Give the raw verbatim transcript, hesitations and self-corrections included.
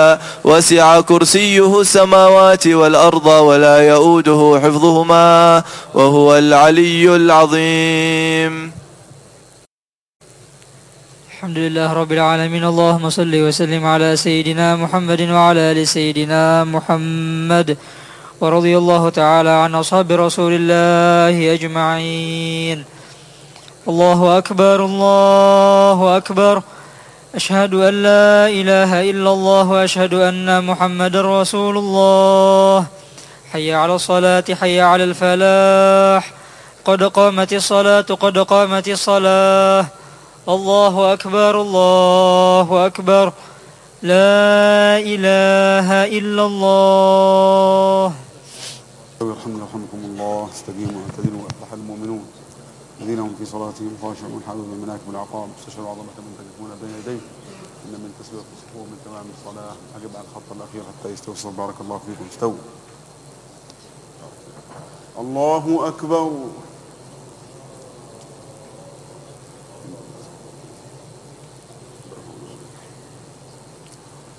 وسع كرسيه السماوات والأرض ولا يؤوده حفظهما وهو العلي العظيم. الحمد لله رب العالمين. اللهم صل وسلم على سيدنا محمد وعلى آل سيدنا محمد، ورضي الله تعالى عن أصحاب رسول الله أجمعين. الله أكبر الله أكبر، أشهد أن لا إله إلا الله وأشهد أن محمد رسول الله. حي على الصلاة حي على الفلاح، قد قامت الصلاة قد قامت الصلاة. الله أكبر الله أكبر، لا إله إلا الله. يرحمنا يرحمكم الله. استقيموا واعتدلوا وأفلح المؤمنون الذين هم في صلاتهم خاشعون حاذوا من مناكب العقاب استشعروا عظمة من تقفون بين يديه إن من تسوية الصفوف من تمام الصلاة. أجب على الخط الأخير حتى يستوصل. بارك الله فيكم. استووا. الله أكبر.